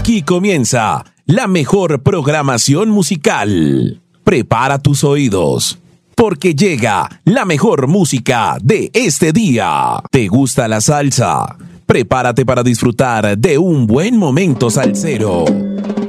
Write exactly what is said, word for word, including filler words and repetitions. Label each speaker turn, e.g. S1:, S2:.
S1: Aquí comienza la mejor programación musical. Prepara tus oídos, porque llega la mejor música de este día. ¿Te gusta la salsa? Prepárate para disfrutar de un buen momento salsero.